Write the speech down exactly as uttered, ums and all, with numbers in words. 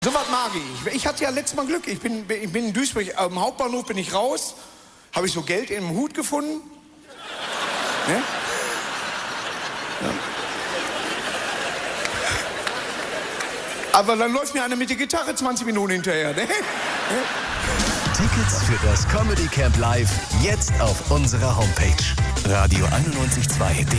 So was mag ich. Ich hatte ja letztes Mal Glück. Ich bin, ich bin in Duisburg, am Hauptbahnhof bin ich raus, habe ich so Geld in einem Hut gefunden. Ne? Ja. Aber dann läuft mir einer mit der Gitarre zwanzig Minuten hinterher. Ne? Tickets für das Comedy Camp Live jetzt auf unserer Homepage radio neunundneunzig Komma zwei.